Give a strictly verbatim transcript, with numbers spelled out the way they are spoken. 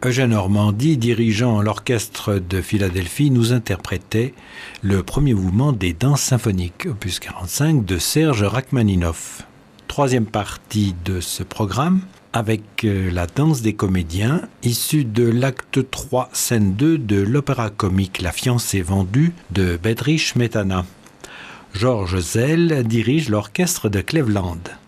Eugène Ormandy, dirigeant l'orchestre de Philadelphie, nous interprétait le premier mouvement des Danses symphoniques, opus quarante-cinq de Serge Rachmaninoff. Troisième partie de ce programme, avec la danse des comédiens, issue de l'acte trois, scène deux de l'opéra comique La fiancée vendue de Bedřich Smetana. Georges Zell dirige l'orchestre de Cleveland.